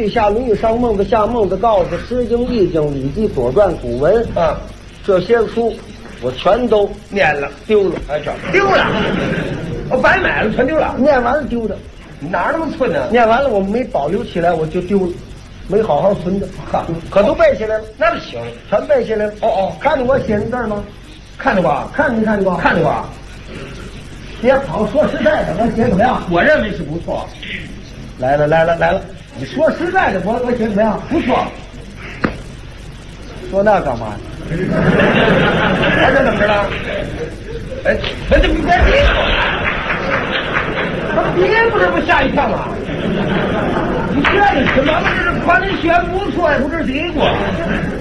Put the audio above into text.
律下论语上孟子下孟子告子诗经易经礼记左传古文啊， 这些书我全都念了， 丢了。 哎，这丢了，我白买了，全丢了。 念完了丢的， 哪儿那么寸呢？ 念完了我没保留起来，我就丢了，没好好存着。 哈， 可都背下来了， 那不行。 全背下来了。 哦， 看见我写的字儿吗？ 看见过？ 看见过？ 看见过。 别跑，说实在的，我写怎么样？ 我认为是不错。 来了，你说实在的，我写怎么样？ 不错。 说那干嘛呀？ 这怎么着了？哎，那这别别说了，他别不是不吓一跳吗？你这个什么？这是夸你选不错，也不是嘀咕。